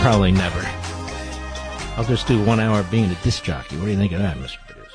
Probably never. I'll just do 1 hour being a disc jockey. What do you think of that, Mr. Producer?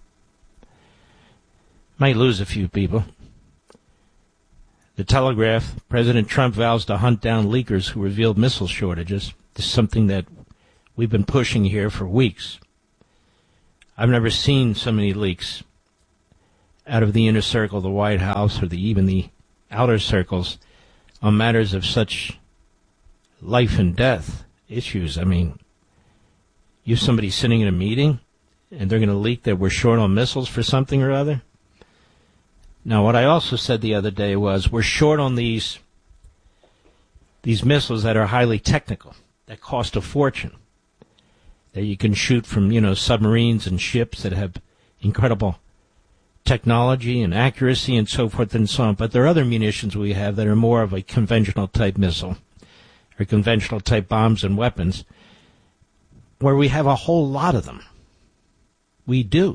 Might lose a few people. The Telegraph, President Trump vows to hunt down leakers who revealed missile shortages. This is something that we've been pushing here for weeks. I've never seen so many leaks out of the inner circle of the White House or even the outer circles on matters of such life and death issues. I mean, you have somebody sitting in a meeting and they're going to leak that we're short on missiles for something or other? Now, what I also said the other day was we're short on these missiles that are highly technical, that cost a fortune, that you can shoot from, submarines and ships that have incredible technology and accuracy and so forth and so on. But there are other munitions we have that are more of a conventional type missile or conventional type bombs and weapons where we have a whole lot of them. We do.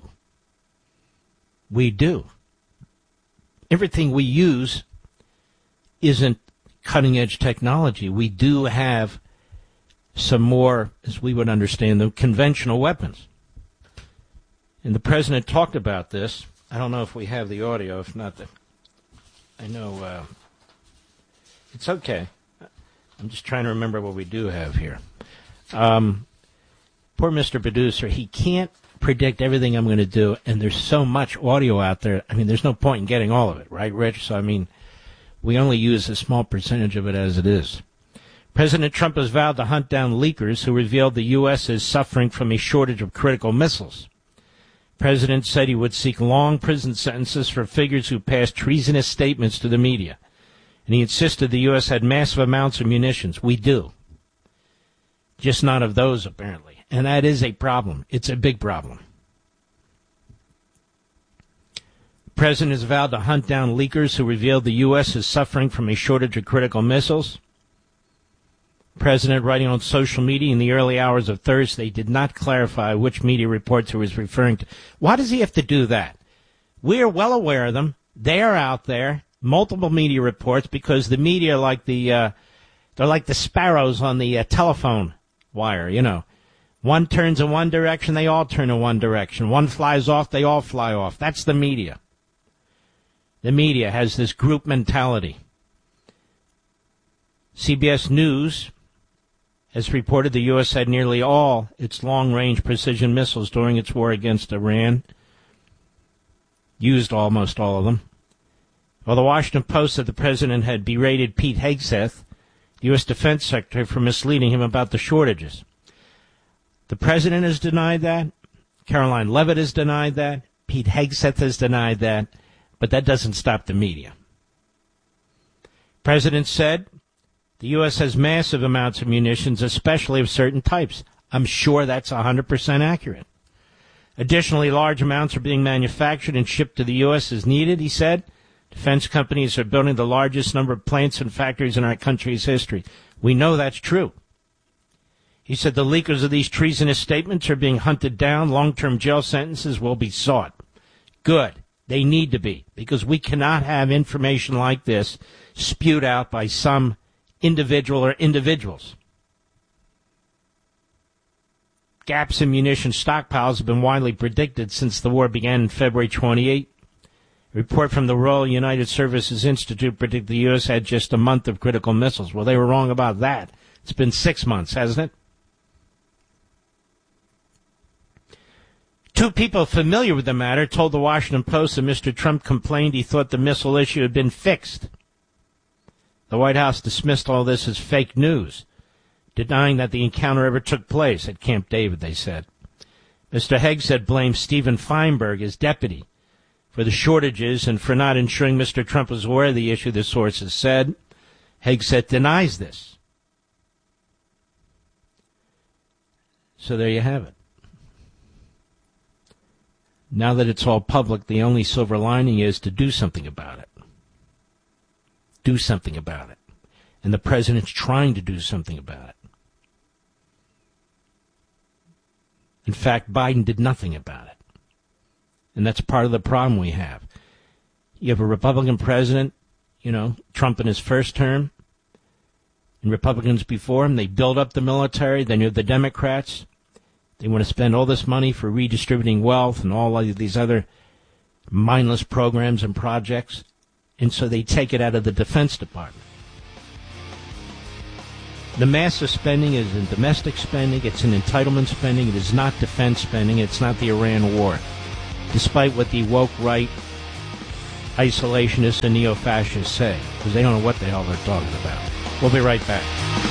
Everything we use isn't cutting-edge technology. We do have some more, as we would understand them, conventional weapons. And the president talked about this. I don't know if we have the audio. If not, I know it's okay. I'm just trying to remember what we do have here. Poor Mr. Producer, he can't predict everything I'm going to do, and there's so much audio out there. I mean, there's no point in getting all of it, right, Rich? So, I mean, we only use a small percentage of it as it is. President Trump has vowed to hunt down leakers who revealed the U.S. is suffering from a shortage of critical missiles. The president said he would seek long prison sentences for figures who passed treasonous statements to the media. And he insisted the U.S. had massive amounts of munitions. We do. Just not of those, apparently. And that is a problem. It's a big problem. The president has vowed to hunt down leakers who revealed the U.S. is suffering from a shortage of critical missiles. The president, writing on social media in the early hours of Thursday, did not clarify which media reports he was referring to. Why does he have to do that? We are well aware of them. They are out there. Multiple media reports, because the media are like they're like the sparrows on the telephone wire, One turns in one direction, they all turn in one direction. One flies off, they all fly off. That's the media. The media has this group mentality. CBS News has reported the U.S. had nearly all its long-range precision missiles during its war against Iran. Used almost all of them. While the Washington Post said the president had berated Pete Hegseth, the U.S. Defense Secretary, for misleading him about the shortages. The president has denied that. Caroline Leavitt has denied that. Pete Hegseth has denied that. But that doesn't stop the media. The president said the U.S. has massive amounts of munitions, especially of certain types. I'm sure that's 100% accurate. Additionally, large amounts are being manufactured and shipped to the U.S. as needed, he said. Defense companies are building the largest number of plants and factories in our country's history. We know that's true. He said the leakers of these treasonous statements are being hunted down. Long-term jail sentences will be sought. Good. They need to be, because we cannot have information like this spewed out by some individual or individuals. Gaps in munition stockpiles have been widely predicted since the war began in February 28. A report from the Royal United Services Institute predicted the U.S. had just a month of critical missiles. Well, they were wrong about that. It's been 6 months, hasn't it? Two people familiar with the matter told the Washington Post that Mr. Trump complained he thought the missile issue had been fixed. The White House dismissed all this as fake news, denying that the encounter ever took place at Camp David, they said. Mr. Hegseth blamed Stephen Feinberg, his deputy, for the shortages and for not ensuring Mr. Trump was aware of the issue, the sources said. Hegseth denies this. So there you have it. Now that it's all public, the only silver lining is to do something about it. Do something about it. And the president's trying to do something about it. In fact, Biden did nothing about it. And that's part of the problem we have. You have a Republican president, Trump in his first term, and Republicans before him. They build up the military. Then you have the Democrats. They want to spend all this money for redistributing wealth and all of these other mindless programs and projects. And so they take it out of the Defense Department. The massive spending is in domestic spending. It's in entitlement spending. It is not defense spending. It's not the Iran war. Despite what the woke right, isolationists, and neo-fascists say, because they don't know what the hell they're talking about. We'll be right back.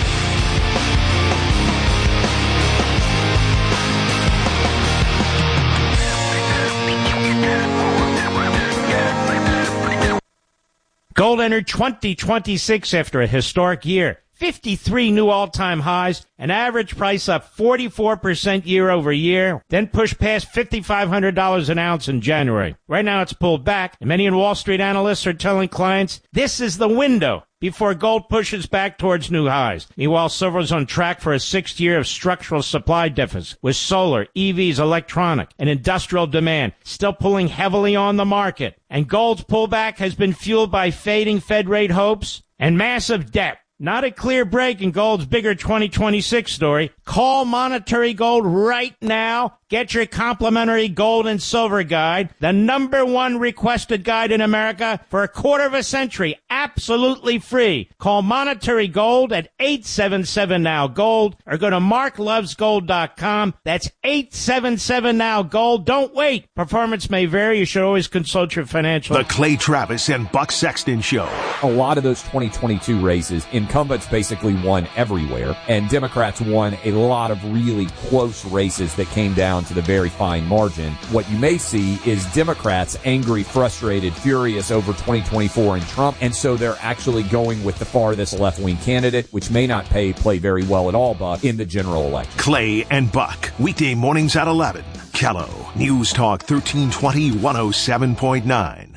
Gold entered 2026 after a historic year. 53 new all-time highs, an average price up 44% year over year, then pushed past $5,500 an ounce in January. Right now it's pulled back, and many Wall Street analysts are telling clients this is the window before gold pushes back towards new highs. Meanwhile, silver is on track for a sixth year of structural supply deficit, with solar, EVs, electronic, and industrial demand still pulling heavily on the market. And gold's pullback has been fueled by fading Fed rate hopes and massive debt. Not a clear break in gold's bigger 2026 story. Call Monetary Gold right now. Get your complimentary gold and silver guide, the #1 requested guide in America for a quarter of a century, absolutely free. Call Monetary Gold at 877-NOW-GOLD or go to marklovesgold.com. That's 877-NOW-GOLD. Don't wait. Performance may vary. You should always consult your financial. The Clay Travis and Buck Sexton Show. A lot of those 2022 races, incumbents basically won everywhere, and Democrats won a lot of really close races that came down to the very fine margin. What you may see is Democrats angry, frustrated, furious over 2024 and Trump, and so they're actually going with the farthest left-wing candidate, which may not play very well at all, Buck, in the general election. Clay and Buck, weekday mornings at 11. Kello, News Talk 1320, 107.9.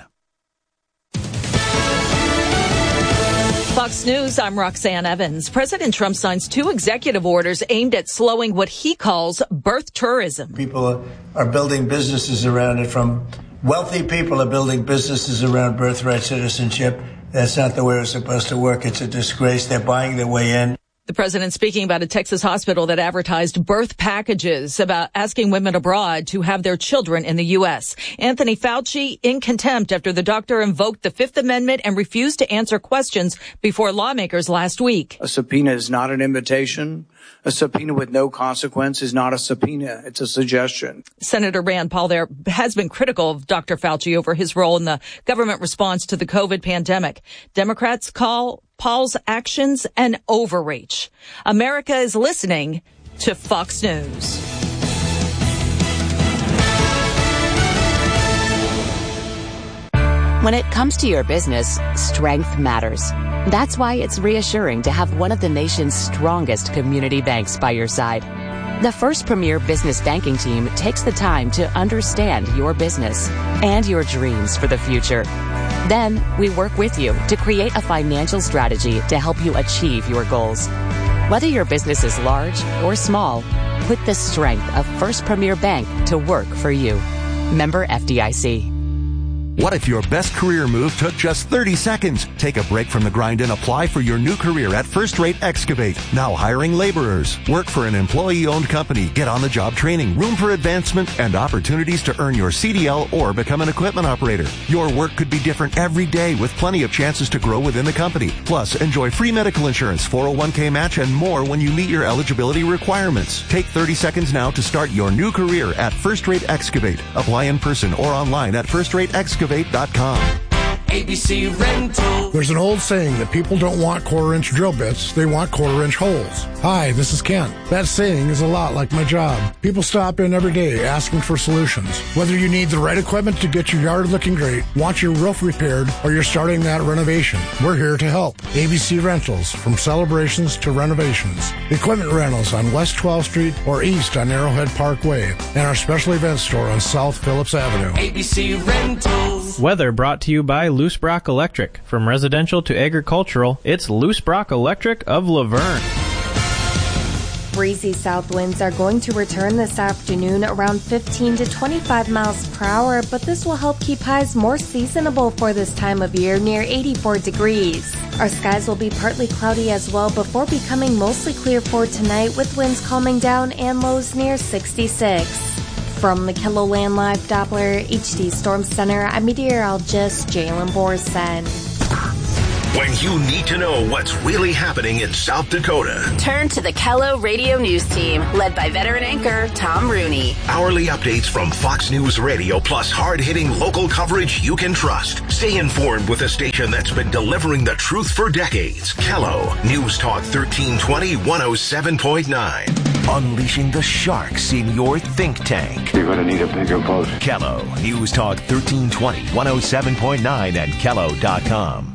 Fox News, I'm Roxanne Evans. President Trump signs 2 executive orders aimed at slowing what he calls birth tourism. People are building businesses around it. From wealthy people are building businesses around birthright citizenship. That's not the way it's supposed to work. It's a disgrace. They're buying their way in. The president speaking about a Texas hospital that advertised birth packages about asking women abroad to have their children in the U.S. Anthony Fauci in contempt after the doctor invoked the Fifth Amendment and refused to answer questions before lawmakers last week. A subpoena is not an invitation. A subpoena with no consequence is not a subpoena. It's a suggestion. Senator Rand Paul there has been critical of Dr. Fauci over his role in the government response to the COVID pandemic. Democrats call Paul's actions an overreach. America is listening to Fox News. When it comes to your business, strength matters. That's why it's reassuring to have one of the nation's strongest community banks by your side. The First Premier Business Banking Team takes the time to understand your business and your dreams for the future. Then, we work with you to create a financial strategy to help you achieve your goals. Whether your business is large or small, put the strength of First Premier Bank to work for you. Member FDIC. What if your best career move took just 30 seconds? Take a break from the grind and apply for your new career at First Rate Excavate. Now hiring laborers. Work for an employee-owned company. Get on-the-job training, room for advancement, and opportunities to earn your CDL or become an equipment operator. Your work could be different every day with plenty of chances to grow within the company. Plus, enjoy free medical insurance, 401k match, and more when you meet your eligibility requirements. Take 30 seconds now to start your new career at First Rate Excavate. Apply in person or online at firstrateexcavate.com. ABC Rental. There's an old saying that people don't want quarter-inch drill bits, they want quarter-inch holes. Hi, this is Kent. That saying is a lot like my job. People stop in every day asking for solutions. Whether you need the right equipment to get your yard looking great, want your roof repaired, or you're starting that renovation, we're here to help. ABC Rentals, from celebrations to renovations. Equipment rentals on West 12th Street or east on Arrowhead Parkway, and our special events store on South Phillips Avenue. ABC Rentals. Weather brought to you by Loose Brock Electric. From residential to agricultural, it's Loose Brock Electric of Laverne. breezy south winds are going to return this afternoon around 15 to 25 miles per hour, but this will help keep highs more seasonable for this time of year, near 84 degrees. Our skies will be partly cloudy as well before becoming mostly clear for tonight, with winds calming down and lows near 66. From the KELOLAND Live Doppler HD Storm Center, I'm meteorologist Jalen Borson. When you need to know what's really happening in South Dakota, turn to the KELO Radio News Team, led by veteran anchor Tom Rooney. Hourly updates from Fox News Radio, plus hard-hitting local coverage you can trust. Stay informed with a station that's been delivering the truth for decades. KELO News Talk 1320 107.9. Unleashing the sharks in your think tank. You're going to need a bigger boat. KELO News Talk 1320 107.9 and KELO.com.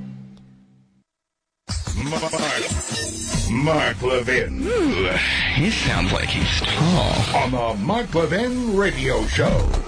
Mark Levin. Ooh, he sounds like he's tall. On the Mark Levin Radio Show.